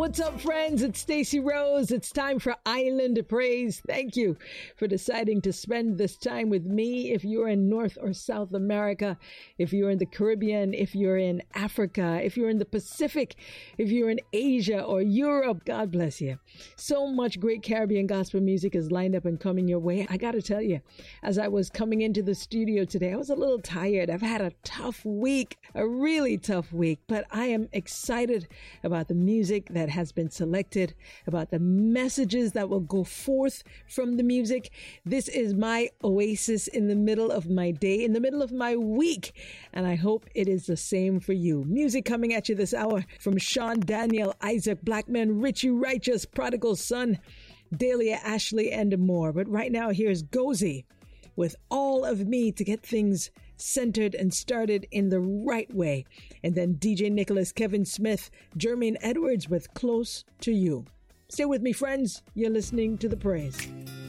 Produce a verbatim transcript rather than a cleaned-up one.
What's up, friends? It's Stacey Rose. It's time for Island Praise. Thank you for deciding to spend this time with me. If you're in North or South America, if you're in the Caribbean, if you're in Africa, if you're in the Pacific, if you're in Asia or Europe, God bless you. So much great Caribbean gospel music is lined up and coming your way. I got to tell you, as I was coming into the studio today, I was a little tired. I've had a tough week, a really tough week, but I am excited about the music that has been selected, about the messages that will go forth from the music. This is my oasis in the middle of my day, in the middle of my week, and I hope it is the same for you. Music coming at you this hour from Sean Daniel, Isaac Blackman, Richie Righteous, Prodigal Son, Dahlia Ashley, and more. But right now, here's Gozi with All of Me to get things centered and started in the right way. And then D J Nicholas, Kevin Smith, Jermaine Edwards with Close to You. Stay with me, friends. You're listening to The Praise.